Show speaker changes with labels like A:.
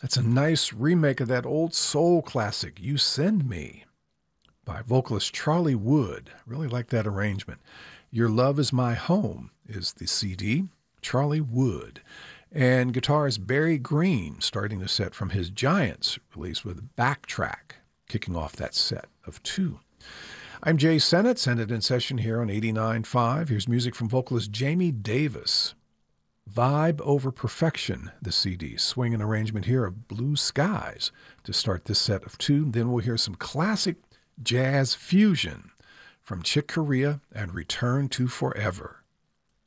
A: That's a nice remake of that old soul classic, You Send Me, by vocalist Charlie Wood. Really like that arrangement. Your Love Is My Home is the CD, Charlie Wood. And guitarist Barry Green starting the set from his Giants release with Backtrack, kicking off that set of two. I'm Jay Sennett, Sennett in Session here on 89.5. Here's music from vocalist Jamie Davis. Vibe Over Perfection, the CD. Swing and arrangement here of Blue Skies to start this set of two. Then we'll hear some classic jazz fusion from Chick Corea and Return to Forever.